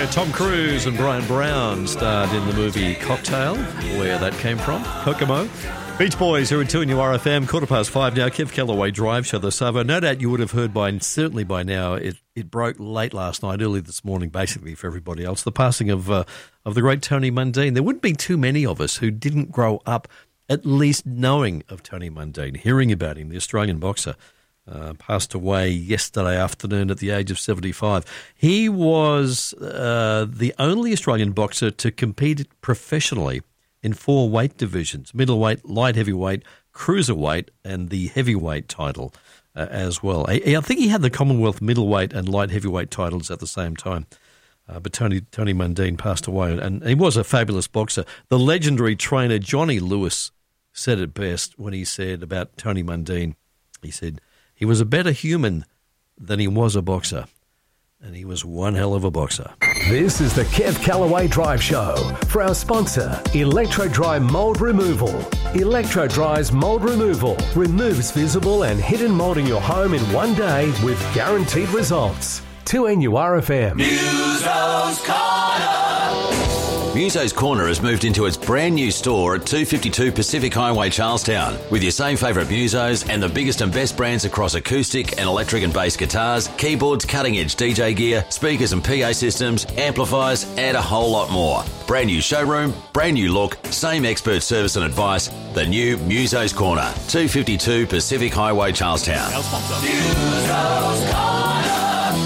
Yeah, Tom Cruise and Brian Brown starred in the movie Cocktail, where that came from, Kokomo. Beach Boys are at 2 New RFM, 5:15 now. Kev Callaway Drive Show, the Savo. No doubt you would have heard certainly by now, it broke late last night, early this morning, basically for everybody else, the passing of the great Tony Mundine. There wouldn't be too many of us who didn't grow up at least knowing of Tony Mundine, hearing about him, the Australian boxer. Passed away yesterday afternoon at the age of 75. He was the only Australian boxer to compete professionally in 4 weight divisions: middleweight, light heavyweight, cruiserweight, and the heavyweight title as well. I think he had the Commonwealth middleweight and light heavyweight titles at the same time. But Tony Mundine passed away, and he was a fabulous boxer. The legendary trainer Johnny Lewis said it best when he said about Tony Mundine, he said, he was a better human than he was a boxer, and he was one hell of a boxer. This is the Kev Callaway Drive Show for our sponsor, Electro Dry Mold Removal. Electro Dry's Mold Removal removes visible and hidden mold in your home in one day with guaranteed results. 2NURFM. Muso's Corner. Muso's Corner has moved into its brand new store at 252 Pacific Highway, Charlestown, with your same favourite Musos and the biggest and best brands across acoustic and electric and bass guitars, keyboards, cutting-edge DJ gear, speakers and PA systems, amplifiers, and a whole lot more. Brand new showroom, brand new look, same expert service and advice. The new Muso's Corner, 252 Pacific Highway, Charlestown. Our sponsor. Muso's Corner.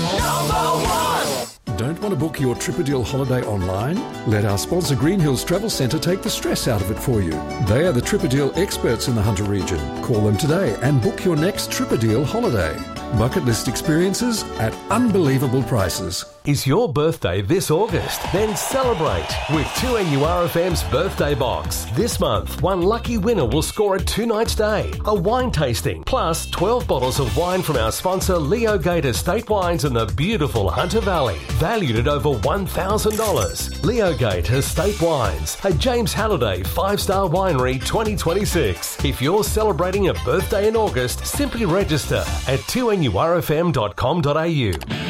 Don't want to book your Tripadil holiday online? Let our sponsor Green Hills Travel Centre take the stress out of it for you. They are the Tripadil experts in the Hunter region. Call them today and book your next Tripadil holiday. Bucket list experiences at unbelievable prices. Is your birthday this August? Then celebrate with 2NURFM's Birthday Box. This month, one lucky winner will score a 2-night stay, a wine tasting, plus 12 bottles of wine from our sponsor Leo Gate Estate Wines in the beautiful Hunter Valley, valued at over $1,000. Leo Gate Estate Wines, a James Halliday 5-star winery 2026. If you're celebrating a birthday in August, simply register at 2NURFM.com.au.